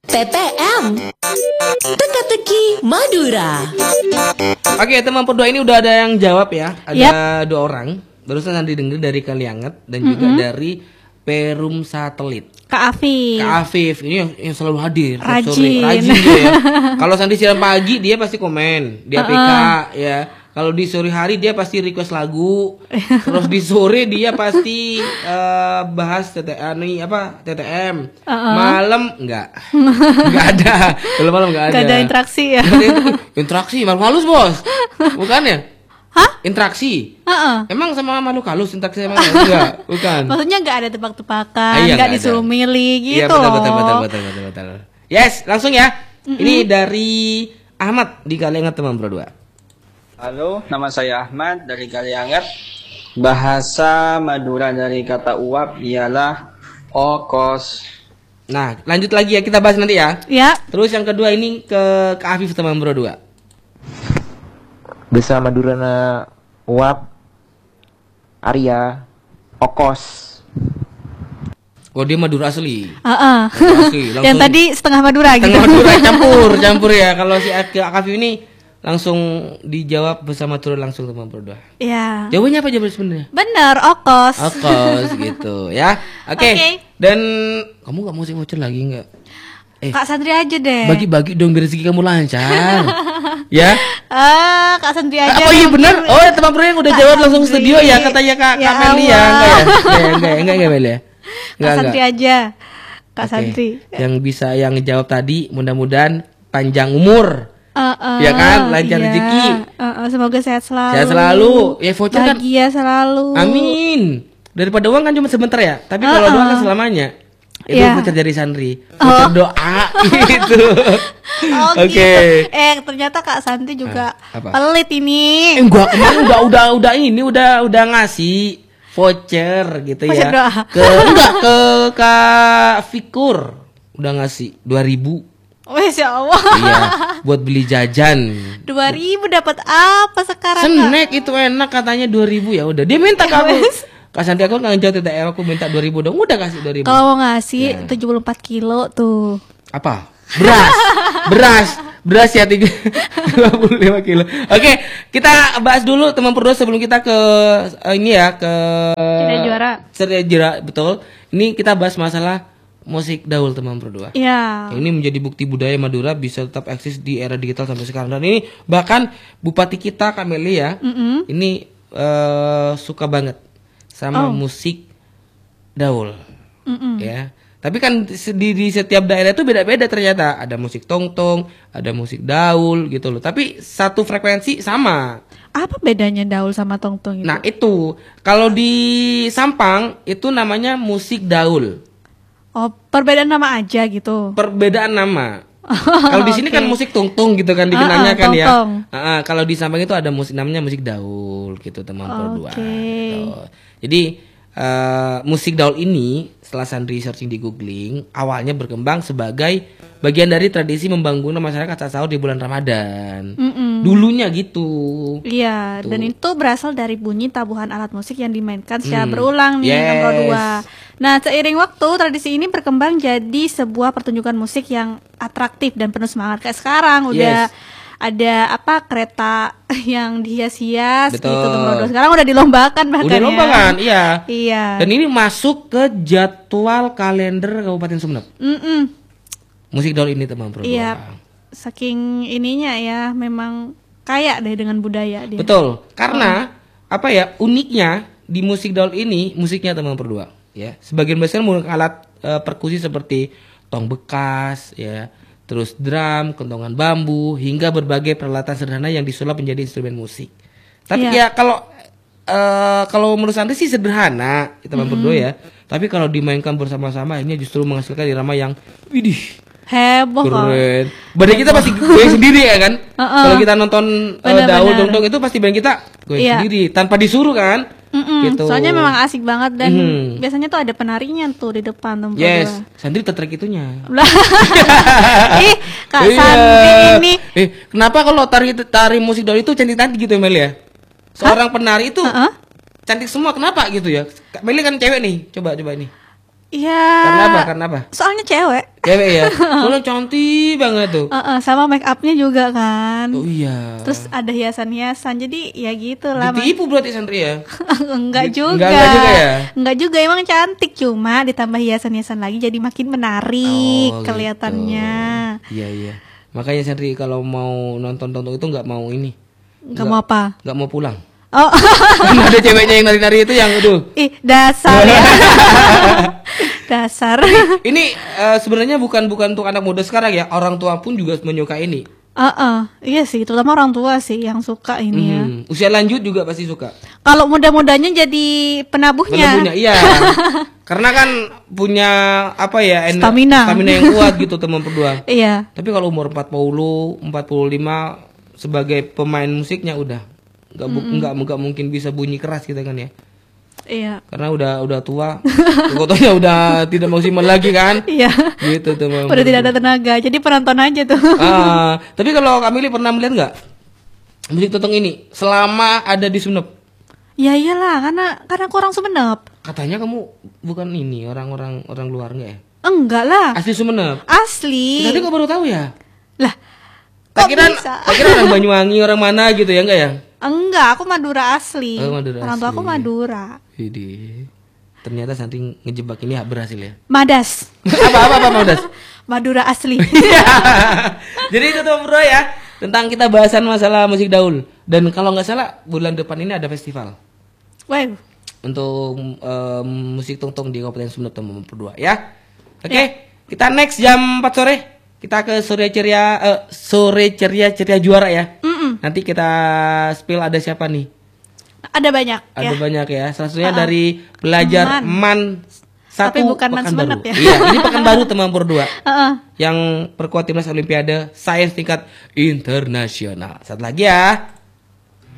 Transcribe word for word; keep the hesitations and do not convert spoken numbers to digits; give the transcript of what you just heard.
T T M Teka-teki Madura. Oke, teman berdua ini udah ada yang jawab ya. Ada Yap. dua orang. Barusan nanti denger dari Kalianget dan juga Mm-mm. dari Perum Satelit. Kak Afif. Kak Afif ini yang, yang selalu hadir tiap Rajin. sore. Rajin dia ya. Kalau Sandi siang pagi dia pasti komen di A P K ya. Kalau di sore hari dia pasti request lagu. Terus di sore dia pasti eh, bahas T T M nih apa T T M. Uh-uh. Malam enggak. Enggak ada. Kalau malam enggak ada. Gak ada interaksi ya. Nggak ada inter- interaksi makhluk halus, Bos. Bukan ya? Hah? Interaksi. Heeh. Emang sama makhluk halus interaksi emang enggak? Bukan. Maksudnya gak ada tebak-tebakan, Ah, iya, gak nggak disuruh ada. milih Iya gitu betul loh. betul betul betul betul betul. Yes, langsung ya. Ini dari Ahmad di Kalianget teman berdua. Halo, nama saya Ahmad dari Kalianget. Bahasa Madura dari kata uap ialah okos. Nah, lanjut lagi ya, kita bahas nanti ya. Ya. Terus yang kedua ini ke Kak Afif teman berdua. Bahasa Madurana uap Arya okos. Oh, dia Madura asli. Heeh. Madura asli. Yang Langsung tadi setengah Madura gitu. tengah Madura campur, campur ya. Kalau si Kak Afif ini langsung dijawab bersama turun langsung teman berdua. Ya. Jawabannya apa jawabannya sebenarnya? Bener, okos. Okos gitu ya. Oke. Oke. Dan kamu gak mau sih voucher lagi nggak? Eh, Kak Sandri aja deh. bagi-bagi dong biar rezeki kamu lancar. Ya. Ah, Kak Sandri aja. Oh iya mungkin. benar. Oh ya teman bro yang udah Kak jawab langsung Sandri. studio ya katanya Kak Ya Kak Meli ya. Allah. Enggak ya? Enggak ya? Enggak ya? Enggak ya Meli ya? Kak Enggak Sandri enggak. aja. Kak Oke. Sandri. Yang bisa yang jawab tadi mudah-mudahan panjang umur. Uh, uh, Ya kan? Lancar iya. rezeki. Uh, uh, semoga sehat selalu. Sehat selalu. Ya voucher kan. Bahagia selalu. Amin. Daripada uang kan cuma sebentar ya. Tapi Uh, kalau uh. doa kan selamanya. Itu Iya. voucher dari Sandri. Oh. Voucher doa gitu. Oh Oke. gitu. Eh ternyata Kak Santi juga Ah, apa? pelit ini. Eh gua kemarin udah udah udah ini udah udah ngasih voucher gitu Voucher ya. doa. Ke enggak ke Kak Fikur udah ngasih dua ribu. Masya Allah. Iya, buat beli jajan. Dua ribu dapat apa sekarang? Kak? Snack itu enak katanya dua ribu ya udah. Dia minta Ya kamu. wes. Kak Santi aku nggak jawab T T M aku minta dua ribu dong. Udah kasih dua ribu. Kalau mau ngasih Ya. tujuh puluh empat kilo tuh. Apa? Beras. Beras. Beras ya tiga dua puluh lima kilo. Oke, kita bahas dulu teman berdua sebelum kita ke eh, ini ya ke Tidak juara. Tidak juara, betul. Ini kita bahas masalah musik daul teman berdua. Ya. Ini menjadi bukti budaya Madura bisa tetap eksis di era digital sampai sekarang. Dan ini bahkan Bupati kita Kak Meli ya, Mm-mm. ini eh, suka banget sama Oh. musik daul. Mm-mm. Ya. Tapi kan di, di setiap daerah itu beda-beda ternyata. Ada musik tongtong, ada musik daul gitu loh. Tapi satu frekuensi sama. Apa bedanya daul sama tongtong itu? Nah itu kalau di Sampang itu namanya musik daul. Oh, perbedaan nama aja gitu. Perbedaan nama. Kalau di sini kan Oke. musik tongtong gitu kan Ah, dikenalnya ah, kan ya. tongtong. Ah, ah, kalau di Sampang itu ada musik namanya musik daul gitu teman berdua. Oke. Gitu. Jadi eh, musik daul ini setelah Sandri searching di googling awalnya berkembang sebagai bagian dari tradisi membangun masyarakat saat sahur di bulan Ramadan. Mm-mm. Dulunya gitu. Iya, Tuh. dan itu berasal dari bunyi tabuhan alat musik yang dimainkan secara Hmm. berulang nih Yes. nomor dua. Nah, seiring waktu tradisi ini berkembang jadi sebuah pertunjukan musik yang atraktif dan penuh semangat kayak sekarang udah Yes. ada apa kereta yang dihias-hias gitu Betul. nomor dua. Sekarang udah dilombakan bahkan Udah ya. lomba kan? Iya. Iya. Dan ini masuk ke jadwal kalender Kabupaten Sumeneb. Mm-mm. Musik daul ini teman berdua. Iya. Saking ininya ya memang kaya deh dengan budaya dia. Betul. Karena apa ya uniknya di musik daul ini musiknya teman berdua. Ya, sebagian besar menggunakan alat eh, perkusi seperti tong bekas, ya, terus drum, kentongan bambu, hingga berbagai peralatan sederhana yang disulap menjadi instrumen musik. Tapi Iya. ya kalau eh, kalau menurut Sandri sih sederhana, teman berdua ya. Tapi kalau dimainkan bersama-sama, ini justru menghasilkan irama yang, widih, Heboh kok. keren. Badan kita pasti goyang sendiri ya kan? Uh-uh. Kalau kita nonton eh, Benar-benar. daul dongdong itu pasti badan kita goyang Iya. sendiri tanpa disuruh kan? Mm-mm, Gitu. Soalnya memang asik banget dan Mhm. biasanya tuh ada penarinya tuh di depan tempat Yes, Sandri tertarik itunya. Ih, Kak Iya. Sandri ini. Eh, kenapa kalau tari tari musik daul itu cantik-cantik gitu ya Mel ya? Seorang penari itu Heeh. cantik semua, kenapa gitu ya? Kak Meli kan cewek nih, coba coba nih. Iya. Karena apa? Karena apa? Soalnya cewek. Cewek ya. Oh, cantik banget tuh. Uh-uh, sama make upnya juga kan. Oh iya. Terus ada hiasan-hiasan. Jadi ya gitu lah. Ditipu berarti Sandri ya? Enggak Di- juga. enggak- enggak juga ya? Enggak juga, emang cantik, cuma ditambah hiasan-hiasan lagi jadi makin menarik Oh, kelihatannya. gitu. Iya iya. Makanya Sandri kalau mau nonton tonton itu nggak mau ini. Enggak mau apa? Nggak mau pulang. Oh. Karena ada ceweknya yang nari-nari itu yang aduh. Ih, dasar ya. Dasar. Ini eh, sebenarnya bukan bukan untuk anak muda sekarang ya. Orang tua pun juga menyukai ini. Uh-uh. Iya sih, terutama orang tua sih yang suka ini ya. Hmm, usia lanjut juga pasti suka. Kalau muda-mudanya jadi penabuhnya. Penemunya iya. Karena kan punya apa ya ener- Stamina. stamina yang kuat gitu teman berdua. Iya. Tapi kalau umur empat puluh, empat puluh lima sebagai pemain musiknya udah nggak bu- nggak nggak mungkin bisa bunyi keras gitu kan ya. Iya. Karena udah udah tua, fotonya udah tidak maksimal lagi kan. Iya. Gitu teman. Udah tidak ada tenaga. Jadi penonton aja tuh. Ah, tapi kalau Kamili pernah melihat nggak musik totong ini selama ada di Sumenep? Ya iyalah, karena karena aku orang Sumenep. Katanya kamu bukan ini orang-orang orang luar nggak ya? Enggak lah. Asli Sumenep. Asli. Tadi kok baru tahu ya? Lah. Tak Kok kira, bisa? tak kira orang Banyuwangi orang mana gitu ya enggak ya? Enggak, aku Madura asli. Oh, Madura Orang tua aku asli. Madura. Widih. Ternyata Santi ngejebak ini berhasil ya. Madas. apa apa apa Maudas? Madura asli. Jadi itu tuh bro ya tentang kita bahasan masalah musik daul. Dan kalau nggak salah bulan depan ini ada festival Wow. untuk em, musik tongtong di Kabupaten Sumenep teman berdua ya. Oke, kita next jam empat sore. Kita ke sore ceria eh, sore ceria ceria juara ya. Mm-mm. Nanti kita spill ada siapa nih? Ada banyak Ada ya. banyak ya. Salah satunya Uh-uh. dari pelajar Man. Man satu Tapi bukan Man Pekanbaru. Sumenep ya. Iya, ini Pekanbaru teman berdua. Heeh. Yang perkuat timnas Olimpiade sains tingkat internasional. Satu lagi ya.